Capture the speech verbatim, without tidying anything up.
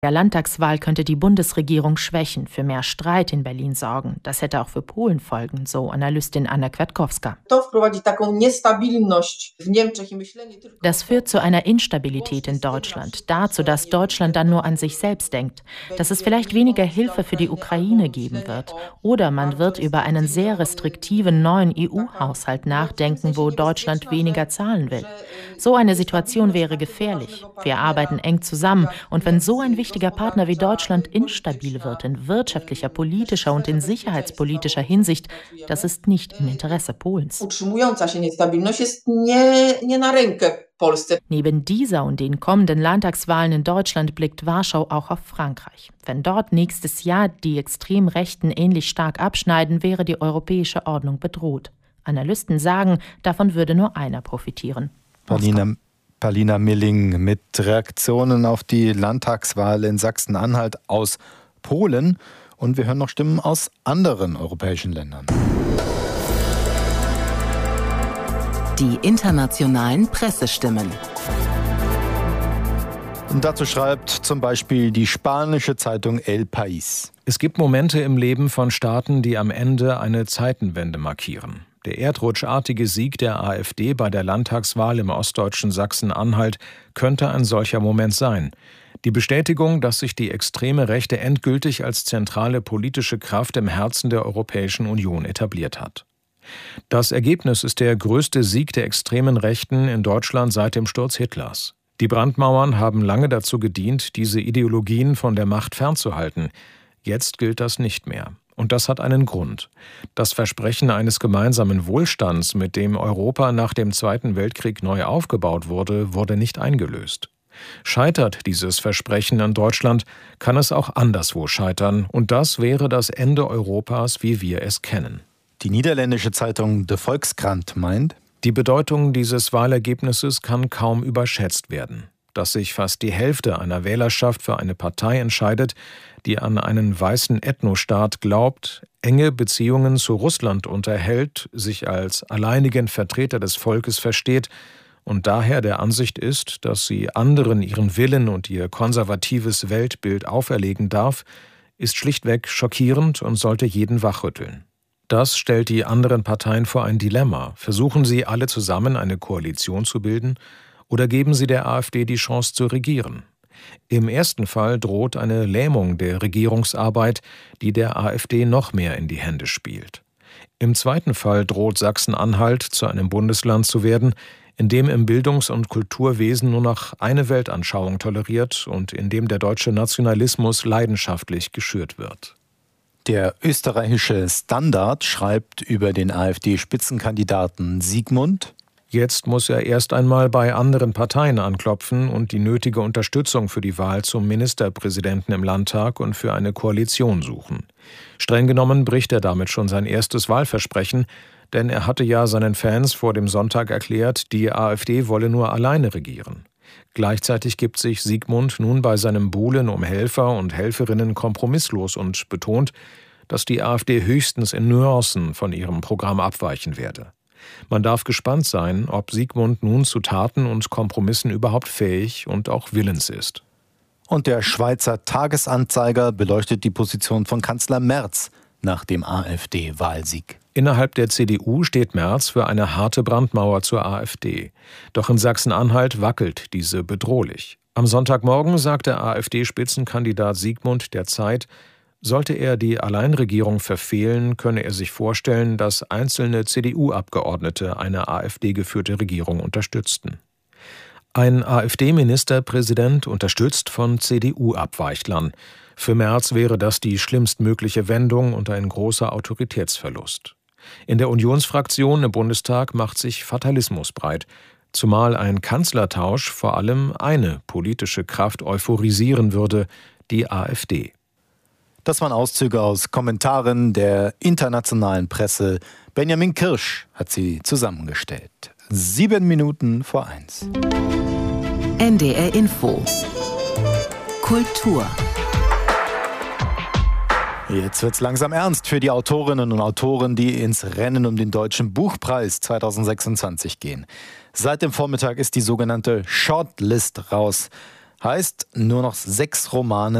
Der Landtagswahl könnte die Bundesregierung schwächen, für mehr Streit in Berlin sorgen. Das hätte auch für Polen Folgen, so Analystin Anna Kwiatkowska. Das führt zu einer Instabilität in Deutschland, dazu, dass Deutschland dann nur an sich selbst denkt, dass es vielleicht weniger Hilfe für die Ukraine geben wird. Oder man wird über einen sehr restriktiven neuen E U-Haushalt nachdenken, wo Deutschland weniger zahlen will. So eine Situation wäre gefährlich. Wir arbeiten eng zusammen und wenn so ein wichtiger Partner wie Deutschland instabil wird in wirtschaftlicher, politischer und in sicherheitspolitischer Hinsicht, das ist nicht im Interesse Polens. Neben dieser und den kommenden Landtagswahlen in Deutschland blickt Warschau auch auf Frankreich. Wenn dort nächstes Jahr die Extremrechten ähnlich stark abschneiden, wäre die europäische Ordnung bedroht. Analysten sagen, davon würde nur einer profitieren. Paulina, Paulina Milling mit Reaktionen auf die Landtagswahl in Sachsen-Anhalt aus Polen. Und wir hören noch Stimmen aus anderen europäischen Ländern. Die internationalen Pressestimmen. Und dazu schreibt zum Beispiel die spanische Zeitung El País. Es gibt Momente im Leben von Staaten, die am Ende eine Zeitenwende markieren. Der erdrutschartige Sieg der AfD bei der Landtagswahl im ostdeutschen Sachsen-Anhalt könnte ein solcher Moment sein. Die Bestätigung, dass sich die extreme Rechte endgültig als zentrale politische Kraft im Herzen der Europäischen Union etabliert hat. Das Ergebnis ist der größte Sieg der extremen Rechten in Deutschland seit dem Sturz Hitlers. Die Brandmauern haben lange dazu gedient, diese Ideologien von der Macht fernzuhalten. Jetzt gilt das nicht mehr. Und das hat einen Grund. Das Versprechen eines gemeinsamen Wohlstands, mit dem Europa nach dem Zweiten Weltkrieg neu aufgebaut wurde, wurde nicht eingelöst. Scheitert dieses Versprechen in Deutschland, kann es auch anderswo scheitern. Und das wäre das Ende Europas, wie wir es kennen. Die niederländische Zeitung De Volkskrant meint, die Bedeutung dieses Wahlergebnisses kann kaum überschätzt werden. Dass sich fast die Hälfte einer Wählerschaft für eine Partei entscheidet, die an einen weißen Ethnostaat glaubt, enge Beziehungen zu Russland unterhält, sich als alleinigen Vertreter des Volkes versteht und daher der Ansicht ist, dass sie anderen ihren Willen und ihr konservatives Weltbild auferlegen darf, ist schlichtweg schockierend und sollte jeden wachrütteln. Das stellt die anderen Parteien vor ein Dilemma. Versuchen sie alle zusammen eine Koalition zu bilden oder geben sie der AfD die Chance zu regieren? Im ersten Fall droht eine Lähmung der Regierungsarbeit, die der AfD noch mehr in die Hände spielt. Im zweiten Fall droht Sachsen-Anhalt zu einem Bundesland zu werden, in dem im Bildungs- und Kulturwesen nur noch eine Weltanschauung toleriert und in dem der deutsche Nationalismus leidenschaftlich geschürt wird. Der österreichische Standard schreibt über den AfD-Spitzenkandidaten Sigmund: Jetzt muss er erst einmal bei anderen Parteien anklopfen und die nötige Unterstützung für die Wahl zum Ministerpräsidenten im Landtag und für eine Koalition suchen. Streng genommen bricht er damit schon sein erstes Wahlversprechen, denn er hatte ja seinen Fans vor dem Sonntag erklärt, die AfD wolle nur alleine regieren. Gleichzeitig gibt sich Sigmund nun bei seinem Buhlen um Helfer und Helferinnen kompromisslos und betont, dass die AfD höchstens in Nuancen von ihrem Programm abweichen werde. Man darf gespannt sein, ob Sigmund nun zu Taten und Kompromissen überhaupt fähig und auch willens ist. Und der Schweizer Tagesanzeiger beleuchtet die Position von Kanzler Merz nach dem AfD-Wahlsieg. Innerhalb der C D U steht Merz für eine harte Brandmauer zur AfD. Doch in Sachsen-Anhalt wackelt diese bedrohlich. Am Sonntagmorgen sagte AfD-Spitzenkandidat Sigmund der Zeit, sollte er die Alleinregierung verfehlen, könne er sich vorstellen, dass einzelne C D U-Abgeordnete eine AfD-geführte Regierung unterstützten. Ein AfD-Ministerpräsident unterstützt von C D U-Abweichlern. Für Merz wäre das die schlimmstmögliche Wendung und ein großer Autoritätsverlust. In der Unionsfraktion im Bundestag macht sich Fatalismus breit, zumal ein Kanzlertausch vor allem eine politische Kraft euphorisieren würde, die AfD. Das waren Auszüge aus Kommentaren der internationalen Presse. Benjamin Kirsch hat sie zusammengestellt. Sieben Minuten vor eins. N D R Info. Kultur. Jetzt wird's langsam ernst für die Autorinnen und Autoren, die ins Rennen um den Deutschen Buchpreis zweitausendsechsundzwanzig gehen. Seit dem Vormittag ist die sogenannte Shortlist raus. Heißt, nur noch sechs Romane